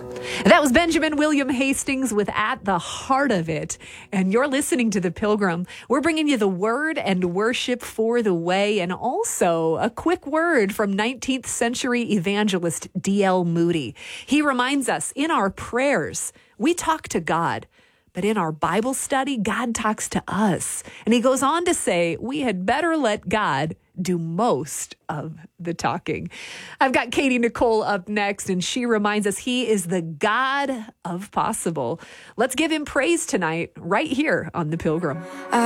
That was Benjamin William Hastings with At the Heart of It. And you're listening to The Pilgrim. We're bringing you the word and worship for the way, and also a quick word from 19th century evangelist D.L. Moody. He reminds us in our prayers, we talk to God. But in our Bible study, God talks to us. And he goes on to say, we had better let God do most of the talking. I've got Katie Nicole up next, and she reminds us he is the God of possible. Let's give him praise tonight, right here on The Pilgrim.